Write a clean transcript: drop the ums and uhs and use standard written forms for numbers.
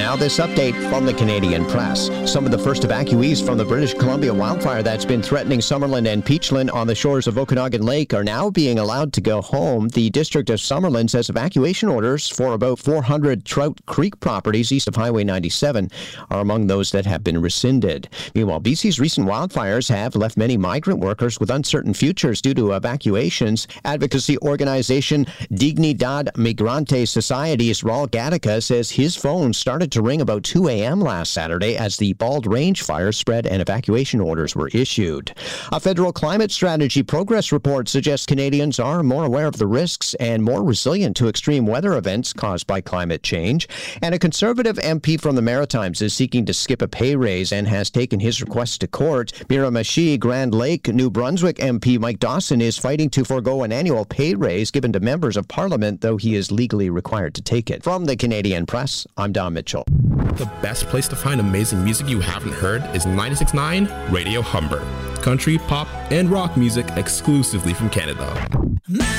Now this update from the Canadian Press. Some of the first evacuees from the British Columbia wildfire that's been threatening Summerland and Peachland on the shores of Okanagan Lake are now being allowed to go home. The District of Summerland says evacuation orders for about 400 Trout Creek properties east of Highway 97 are among those that have been rescinded. Meanwhile, BC's recent wildfires have left many migrant workers with uncertain futures due to evacuations. Advocacy organization Dignidad Migrante Society's Raul Gattaca says his phone started to ring about 2 a.m. last Saturday as the Bald Range fire spread and evacuation orders were issued. A federal climate strategy progress report suggests Canadians are more aware of the risks and more resilient to extreme weather events caused by climate change. And a Conservative MP from the Maritimes is seeking to skip a pay raise and has taken his request to court. Miramichi Grand Lake, New Brunswick MP Mike Dawson is fighting to forego an annual pay raise given to members of Parliament, though he is legally required to take it. From the Canadian Press, I'm Don Mitchell. The best place to find amazing music you haven't heard is 96.9 Radio Humber. Country, pop, and rock music exclusively from Canada.